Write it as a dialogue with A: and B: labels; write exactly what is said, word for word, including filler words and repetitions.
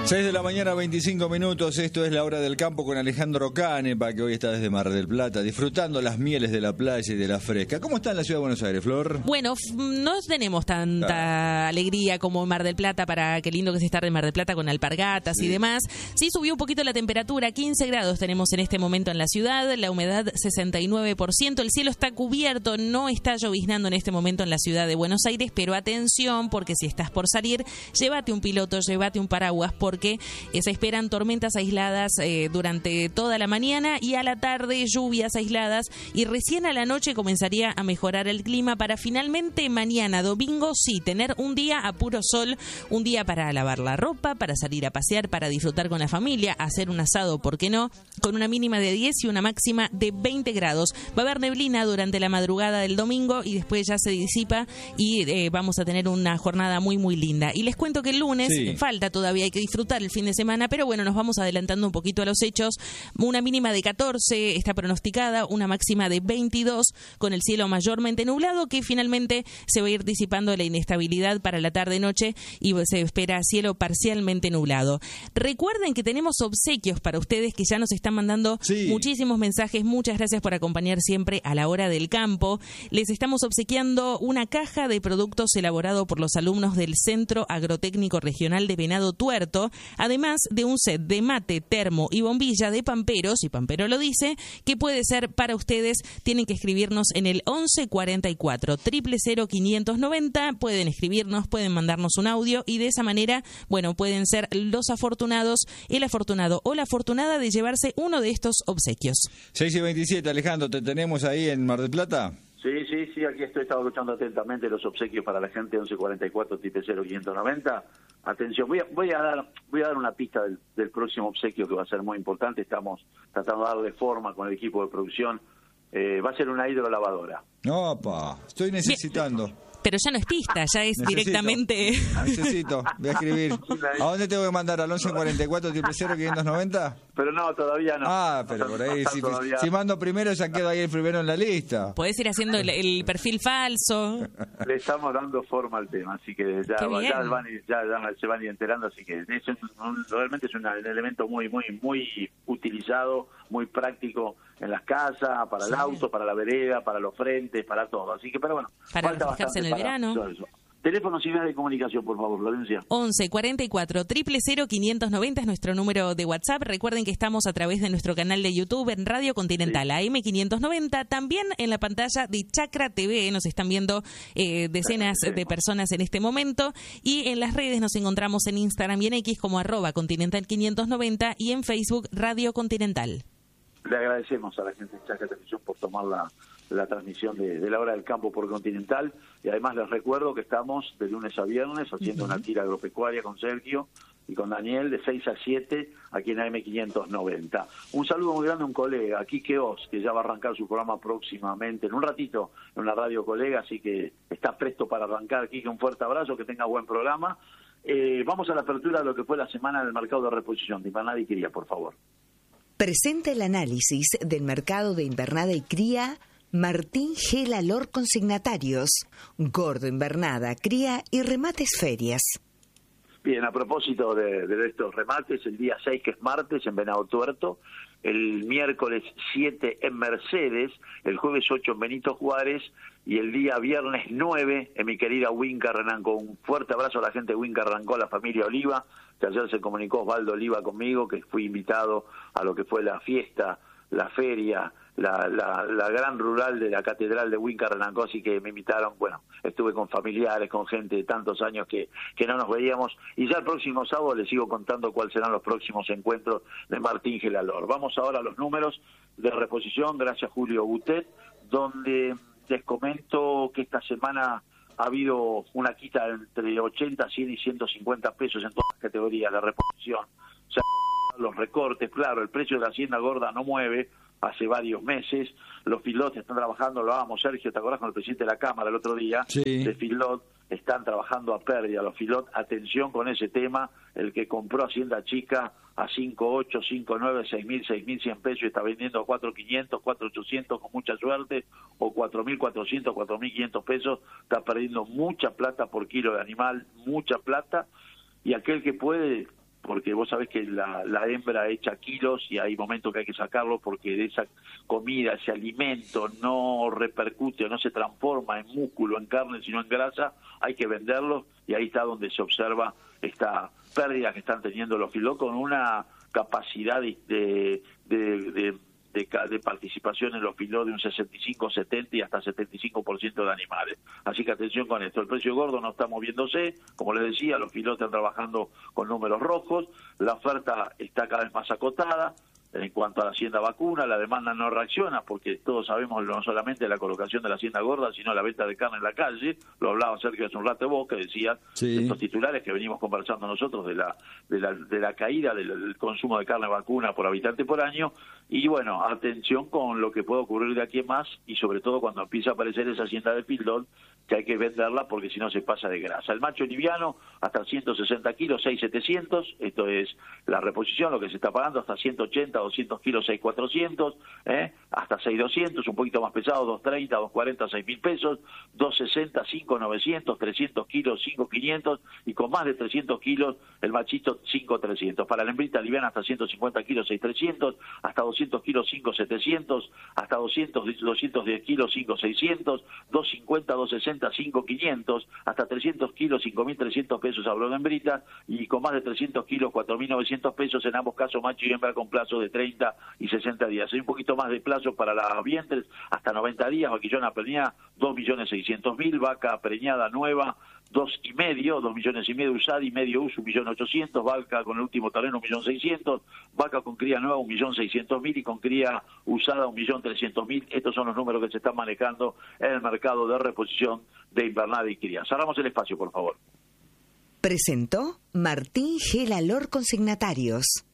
A: seis de la mañana, veinticinco minutos. Esto es La Hora del Campo con Alejandro Canepa, que hoy está desde Mar del Plata, disfrutando las mieles de la playa y de la fresca. ¿Cómo está en la ciudad de Buenos Aires, Flor?
B: Bueno, no tenemos tanta claro. alegría como Mar del Plata, para qué lindo que es estar en Mar del Plata con alpargatas sí. y demás. Sí subió un poquito la temperatura, quince grados tenemos en este momento en la ciudad, la humedad sesenta y nueve por ciento, el cielo está cubierto, no está lloviznando en este momento en la ciudad de Buenos Aires, pero atención, porque si estás por salir, llévate un piloto, llévate un paraguas, porque que se esperan tormentas aisladas eh, durante toda la mañana y a la tarde lluvias aisladas, y recién a la noche comenzaría a mejorar el clima para finalmente mañana domingo sí tener un día a puro sol, un día para lavar la ropa, para salir a pasear, para disfrutar con la familia, hacer un asado, ¿por qué no? Con una mínima de diez y una máxima de veinte grados. Va a haber neblina durante la madrugada del domingo y después ya se disipa y eh, vamos a tener una jornada muy muy linda. Y les cuento que el lunes sí. falta todavía, hay que disfrutar el fin de semana, pero bueno, nos vamos adelantando un poquito a los hechos. Una mínima de catorce está pronosticada, una máxima de veintidós, con el cielo mayormente nublado, que finalmente se va a ir disipando la inestabilidad para la tarde-noche y se espera cielo parcialmente nublado. Recuerden que tenemos obsequios para ustedes, que ya nos están mandando sí. muchísimos mensajes. Muchas gracias por acompañar siempre a La Hora del Campo. Les estamos obsequiando una caja de productos elaborados por los alumnos del Centro Agrotécnico Regional de Venado Tuerto, además de un set de mate, termo y bombilla de Pamperos, y Pampero lo dice, que puede ser para ustedes. Tienen que escribirnos en el once cuarenta y cuatro, cero cero cero, quinientos noventa, pueden escribirnos, pueden mandarnos un audio y de esa manera, bueno, pueden ser los afortunados, el afortunado o la afortunada de llevarse uno de estos obsequios.
A: seis y veintisiete, Alejandro, ¿te tenemos ahí en Mar del Plata?
C: Sí, sí, sí, aquí estoy, estaba escuchando atentamente los obsequios para la gente, once cuarenta y cuatro, cero cero, quinientos noventa. Atención, voy a, voy a dar voy a dar una pista del, del próximo obsequio, que va a ser muy importante. Estamos tratando de darle forma con el equipo de producción. Eh, va a ser una hidrolavadora.
A: Opa, estoy necesitando.
B: Bien. Pero ya no es pista, ya es necesito, directamente...
A: Necesito, voy a escribir. ¿A dónde tengo que mandar? ¿Al once cuarenta y cuatro, cero cero, quinientos noventa?
C: Pero no, todavía no.
A: Ah, pero por ahí, si, si mando primero ya quedo ahí el primero en la lista.
B: Podés ir haciendo el, el perfil falso.
C: Le estamos dando forma al tema, así que ya, ya, van, ya, ya se van a ir enterando, así que es un, un, realmente es un elemento muy, muy, muy utilizado, muy práctico en las casas, para sí. el auto, para la vereda, para los frentes, para todo. Así que, pero bueno,
B: para reflejarse en el verano.
C: Teléfonos y vías de comunicación, por favor, Florencia.
B: once cuarenta y cuatro, cero cero cero, quinientos noventa es nuestro número de WhatsApp. Recuerden que estamos a través de nuestro canal de YouTube en Radio Continental, sí. A M quinientos noventa. También en la pantalla de Chacra T V nos están viendo eh, decenas de personas en este momento. Y en las redes nos encontramos en Instagram y en X como arroba Continental quinientos noventa y en Facebook Radio Continental.
C: Le agradecemos a la gente de Chacra Televisión por tomar la, la transmisión de, de La Hora del Campo por Continental, y además les recuerdo que estamos de lunes a viernes haciendo uh-huh. una tira agropecuaria con Sergio y con Daniel de seis a siete aquí en A M quinientos noventa. Un saludo muy grande a un colega, Quique Oz, que ya va a arrancar su programa próximamente, en un ratito, en una radio colega, así que está presto para arrancar. Quique, un fuerte abrazo, que tenga buen programa. Eh, vamos a la apertura de lo que fue la semana del mercado de reposición de invernada y cría, por favor.
D: Presenta el análisis del mercado de invernada y cría Martín G. Lalor, consignatarios, Gordo, invernada, cría y remates ferias.
C: Bien, a propósito de, de estos remates, el día seis, que es martes, en Venado Tuerto, el miércoles siete en Mercedes, el jueves ocho en Benito Juárez y el día viernes nueve en mi querida Winca Renanco. Un fuerte abrazo a la gente de Winca Renanco, a la familia Oliva, que ayer se comunicó Osvaldo Oliva conmigo, que fui invitado a lo que fue la fiesta, la feria, la, la, la gran rural de la Catedral de Winca Renanco, así que me invitaron. Bueno, estuve con familiares, con gente de tantos años que, que no nos veíamos, y ya el próximo sábado les sigo contando cuáles serán los próximos encuentros de Martín G. Lalor. Vamos ahora a los números de reposición, gracias Julio Butet, donde les comento que esta semana ha habido una quita entre ochenta, cien y ciento cincuenta pesos en todas las categorías de reposición. O sea, los recortes, claro, el precio de la hacienda gorda no mueve hace varios meses, los filotes están trabajando, lo hablábamos Sergio, ¿te acordás con el presidente de la Cámara el otro día?
A: Sí.
C: De filot, están trabajando a pérdida los filot, atención con ese tema, el que compró hacienda chica a cinco ocho, cinco nueve, seis mil, seis mil cien pesos y está vendiendo a cuatro quinientos, cuatro ochocientos con mucha suerte, o cuatro mil cuatrocientos, cuatro mil quinientos pesos, está perdiendo mucha plata por kilo de animal, mucha plata, y aquel que puede porque vos sabés que la, la hembra echa kilos y hay momentos que hay que sacarlos porque de esa comida, ese alimento no repercute o no se transforma en músculo, en carne, sino en grasa, hay que venderlos, y ahí está donde se observa esta pérdida que están teniendo los feedlots con una capacidad de, de, de, de De, de participación en los feedlots de un sesenta y cinco, setenta y hasta setenta y cinco por ciento de animales. Así que atención con esto. El precio gordo no está moviéndose, como les decía, los feedlots están trabajando con números rojos, la oferta está cada vez más acotada. En cuanto a la hacienda vacuna, la demanda no reacciona, porque todos sabemos no solamente la colocación de la hacienda gorda, sino la venta de carne en la calle. Lo hablaba Sergio hace un rato vos, que decían
A: sí.
C: estos titulares que venimos conversando nosotros de la de la, de la caída del, del consumo de carne vacuna por habitante por año. Y bueno, atención con lo que puede ocurrir de aquí en más, y sobre todo cuando empieza a aparecer esa hacienda de feedlot, que hay que venderla porque si no se pasa de grasa. El macho liviano hasta ciento sesenta kilos, seis mil setecientos, esto es la reposición, lo que se está pagando, hasta ciento ochenta, doscientos kilos, seis mil cuatrocientos, ¿eh? hasta seis mil doscientos, un poquito más pesado, doscientos treinta, doscientos cuarenta, seis mil pesos, doscientos sesenta, cinco mil novecientos, trescientos kilos, cinco mil quinientos, y con más de trescientos kilos, el machito, cinco mil trescientos. Para la hembrita liviana hasta ciento cincuenta kilos, seis mil trescientos, hasta doscientos kilos, cinco mil setecientos, hasta doscientos, doscientos diez kilos, cinco mil seiscientos, doscientos cincuenta, doscientos sesenta, cinco mil quinientos, hasta trescientos kilos, cinco mil trescientos pesos hablo de hembrita, y con más de trescientos kilos, cuatro mil novecientos pesos, en ambos casos macho y hembra con plazo de treinta y sesenta días. Hay un poquito más de plazo para las vientres, hasta noventa días, vaquillona preñada, dos millones seiscientos mil, vaca preñada nueva, dos y medio, dos millones y medio usada y medio uso, un millón ochocientos, vaca con el último terreno, un millón seiscientos, vaca con cría nueva, un millón seiscientos mil, y con cría usada, un millón trescientos mil. Estos son los números que se están manejando en el mercado de reposición de invernada y cría. Cerramos el espacio, por favor.
D: Presentó Martín Gela Lor Consignatarios.